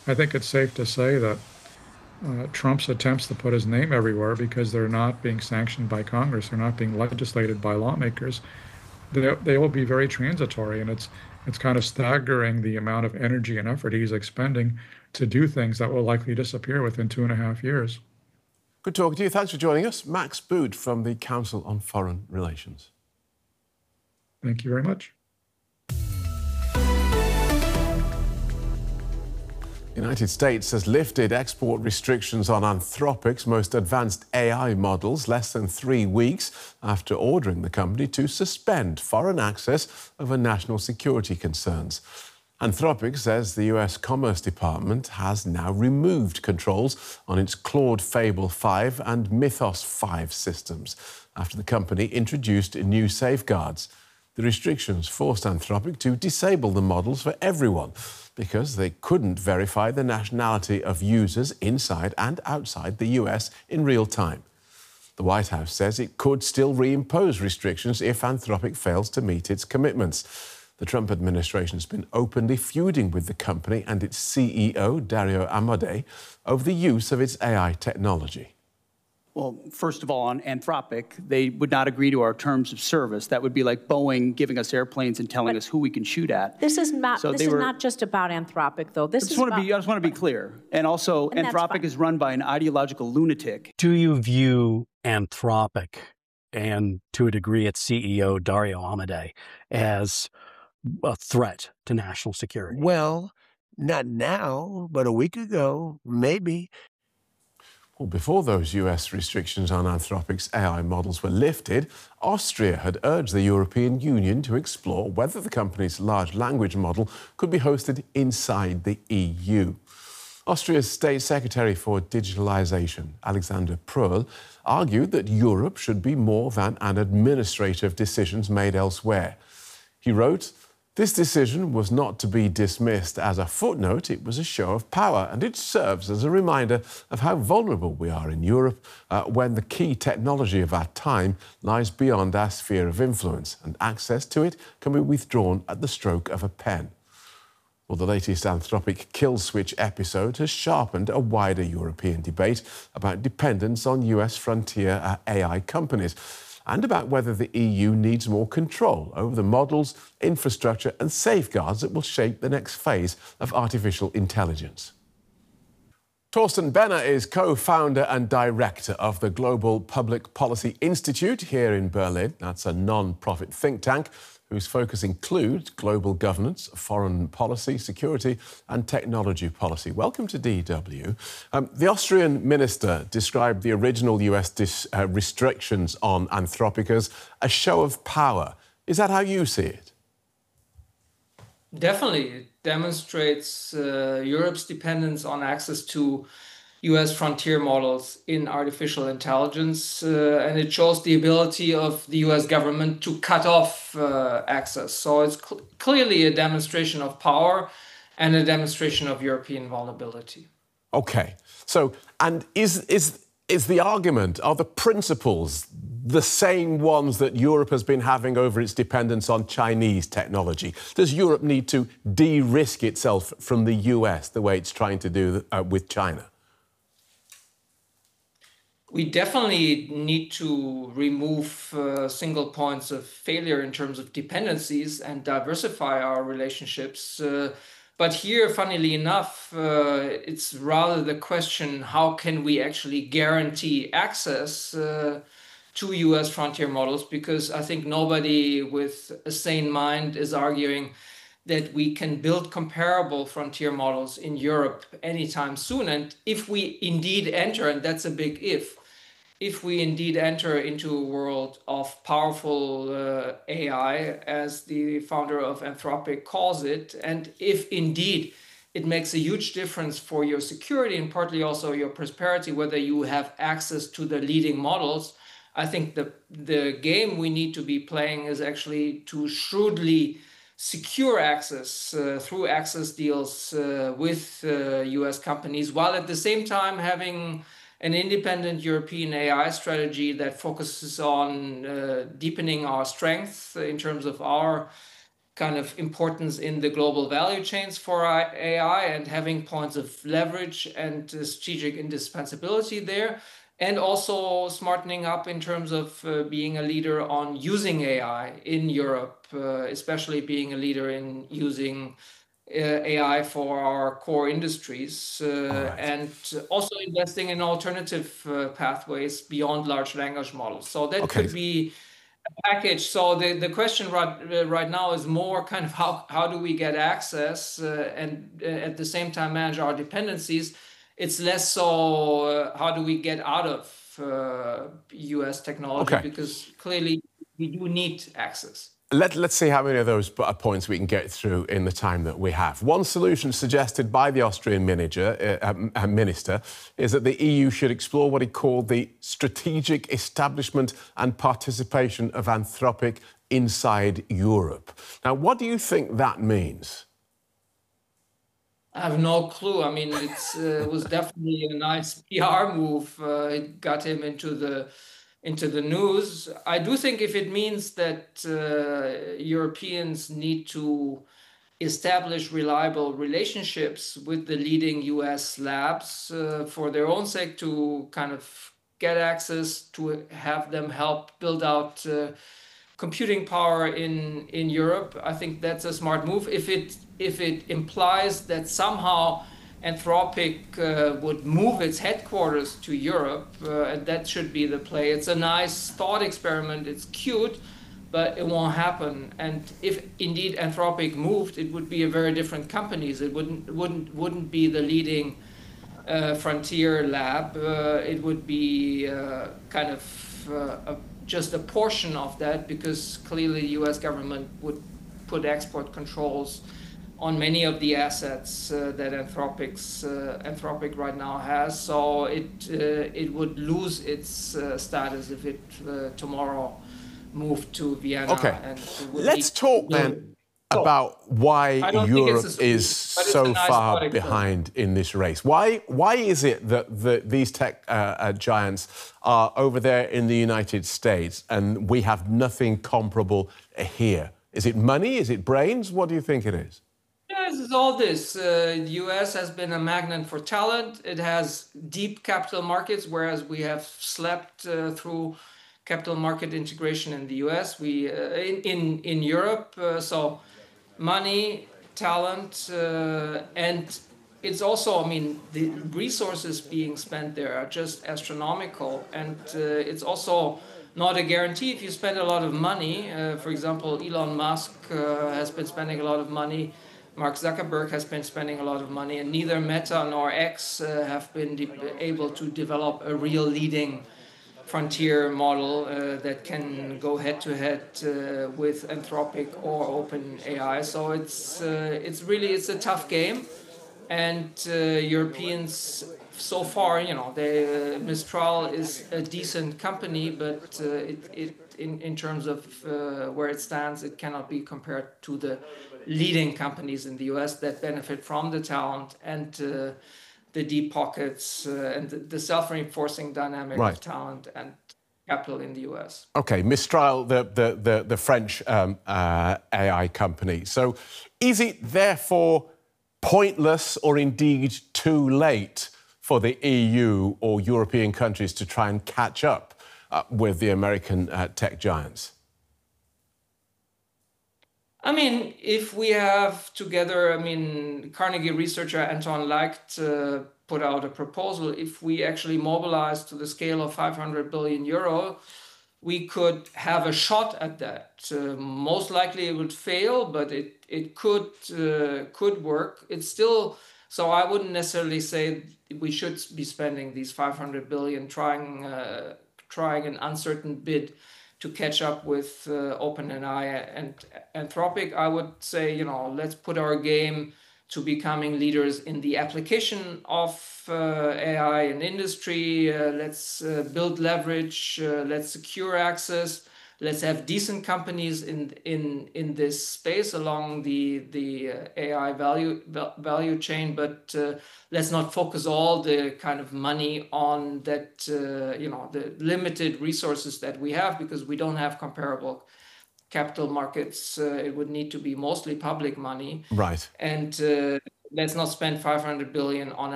I think it's safe to say that Trump's attempts to put his name everywhere because they're not being sanctioned by Congress, they're not being legislated by lawmakers, they will be very transitory. And it's kind of staggering the amount of energy and effort he's expending to do things that will likely disappear within 2.5 years. Good talking to you. Thanks for joining us. Max Boot from the Council on Foreign Relations. Thank you very much. The United States has lifted export restrictions on Anthropic's most advanced AI models less than 3 weeks after ordering the company to suspend foreign access over national security concerns. Anthropic says the US Commerce Department has now removed controls on its Claude Fable 5 and Mythos 5 systems after the company introduced new safeguards. The restrictions forced Anthropic to disable the models for everyone because they couldn't verify the nationality of users inside and outside the US in real time. The White House says it could still reimpose restrictions if Anthropic fails to meet its commitments. The Trump administration has been openly feuding with the company and its CEO, Dario Amodei, over the use of its AI technology. Well, first of all, on Anthropic, they would not agree to our terms of service. That would be like Boeing giving us airplanes and telling us who we can shoot at. This is not. So this is not just about Anthropic, though. I just want to be clear. And also, Anthropic is run by an ideological lunatic. Do you view Anthropic and, to a degree, its CEO Dario Amodei as a threat to national security? Well, not now, but a week ago, maybe. Well, before those US restrictions on Anthropic's AI models were lifted, Austria had urged the European Union to explore whether the company's large language model could be hosted inside the EU. Austria's State Secretary for Digitalization, Alexander Pröll, argued that Europe should be more than an administrator of decisions made elsewhere. He wrote, "This decision was not to be dismissed as a footnote, it was a show of power, and it serves as a reminder of how vulnerable we are in Europe when the key technology of our time lies beyond our sphere of influence, and access to it can be withdrawn at the stroke of a pen." Well, the latest Anthropic kill switch episode has sharpened a wider European debate about dependence on US frontier AI companies, and about whether the EU needs more control over the models, infrastructure and safeguards that will shape the next phase of artificial intelligence. Torsten Benner is co-founder and director of the Global Public Policy Institute here in Berlin. That's a non-profit think tank whose focus includes global governance, foreign policy, security and technology policy. Welcome to DW. The Austrian minister described the original US restrictions on Anthropic as a show of power. Is that how you see it? Definitely. It demonstrates Europe's dependence on access to US frontier models in artificial intelligence, and it shows the ability of the US government to cut off access. So it's clearly a demonstration of power and a demonstration of European vulnerability. Okay. So, and is the argument, are the principles the same ones that Europe has been having over its dependence on Chinese technology? Does Europe need to de-risk itself from the US the way it's trying to do with China? We definitely need to remove single points of failure in terms of dependencies and diversify our relationships. But here, funnily enough, it's rather the question, how can we actually guarantee access to US frontier models? Because I think nobody with a sane mind is arguing that we can build comparable frontier models in Europe anytime soon. And if we indeed enter, and that's a big if we indeed enter into a world of powerful AI, as the founder of Anthropic calls it, and if indeed it makes a huge difference for your security and partly also your prosperity, whether you have access to the leading models, I think the game we need to be playing is actually to shrewdly secure access through access deals with US companies, while at the same time having an independent European AI strategy that focuses on deepening our strength in terms of our kind of importance in the global value chains for AI and having points of leverage and strategic indispensability there. And also smartening up in terms of being a leader on using AI in Europe, especially being a leader in using AI for our core industries, and also investing in alternative pathways beyond large language models. So that could be package. So the question right now is more kind of how do we get access and at the same time manage our dependencies. It's less so how do we get out of US technology, because clearly we do need access. Let's see how many of those points we can get through in the time that we have. One solution suggested by the Austrian minister is that the EU should explore what he called the strategic establishment and participation of Anthropic inside Europe. Now, what do you think that means? I have no clue. I mean, it was definitely a nice PR move. It got him into the news. I do think if it means that Europeans need to establish reliable relationships with the leading US labs for their own sake, to kind of get access, to have them help build out computing power in Europe, I think that's a smart move. If it implies that somehow Anthropic would move its headquarters to Europe, and that should be the play. It's a nice thought experiment. It's cute, but it won't happen. And if indeed Anthropic moved, it would be a very different company. It wouldn't be the leading frontier lab. It would be kind of just a portion of that, because clearly the U.S. government would put export controls on many of the assets that Anthropic right now has. So it would lose its status if it tomorrow moved to Vienna. Okay, let's talk then about why Europe is so far behind in this race. Why is it that these tech giants are over there in the United States and we have nothing comparable here? Is it money? Is it brains? What do you think it is? Yes, it's all this. The US has been a magnet for talent. It has deep capital markets, whereas we have slept through capital market integration in the US. In Europe, so money, talent, and it's also, I mean, the resources being spent there are just astronomical, and it's also not a guarantee. If you spend a lot of money, for example, Elon Musk has been spending a lot of money, Mark Zuckerberg has been spending a lot of money, and neither Meta nor X have been able to develop a real leading frontier model that can go head-to-head with Anthropic or OpenAI. So it's a tough game, and Europeans so far, Mistral is a decent company, but in terms of where it stands, it cannot be compared to the leading companies in the US that benefit from the talent and the deep pockets and the self-reinforcing dynamic of talent and capital in the US. Okay, Mistral, the French AI company. So is it therefore pointless or indeed too late for the EU or European countries to try and catch up with the American tech giants? I mean, if we have together, I mean, Carnegie researcher Anton Leicht put out a proposal. If we actually mobilize to the scale of 500 billion euro, we could have a shot at that. Most likely it would fail, but it could work. It's still, so I wouldn't necessarily say we should be spending these 500 billion trying an uncertain bid to catch up with OpenAI and Anthropic. I would say, let's put our game to becoming leaders in the application of AI in industry. Let's build leverage. Let's secure access. Let's have decent companies in this space along the AI value chain. But let's not focus all the kind of money on that, the limited resources that we have, because we don't have comparable capital markets. It would need to be mostly public money. Right. And let's not spend 500 billion on